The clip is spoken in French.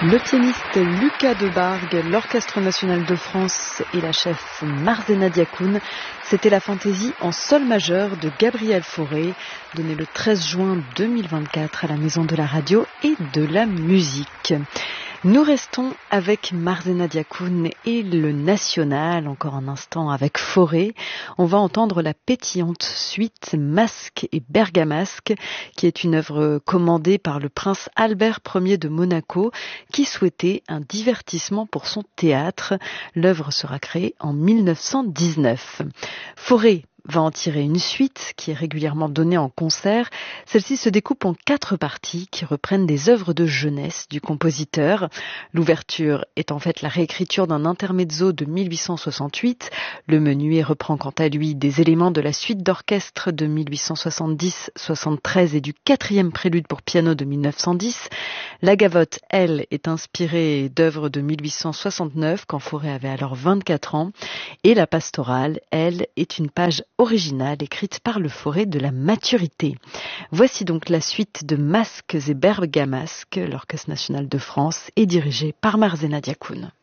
Le pianiste Lucas Debargue, l'Orchestre national de France et la chef Marzena Diacoune, c'était la fantaisie en sol majeur de Gabriel Fauré, donnée le 13 juin 2024 à la Maison de la Radio et de la Musique. Nous restons avec Marzena Diacoune et le National, encore un instant avec Fauré. On va entendre la pétillante suite Masque et Bergamasque, qui est une œuvre commandée par le prince Albert Ier de Monaco, qui souhaitait un divertissement pour son théâtre. L'œuvre sera créée en 1919. Fauré va en tirer une suite qui est régulièrement donnée en concert. Celle-ci se découpe en 4 parties qui reprennent des œuvres de jeunesse du compositeur. L'ouverture est en fait la réécriture d'un intermezzo de 1868. Le menuet reprend quant à lui des éléments de la suite d'orchestre de 1870-73 et du 4e prélude pour piano de 1910. La gavotte, elle, est inspirée d'œuvres de 1869 quand Fauré avait alors 24 ans. Et la pastorale, elle, est une page originale écrite par le Fauré de la maturité. Voici donc la suite de Masques et Bergamasques. L'Orchestre national de France est dirigé par Marzena Diacoune.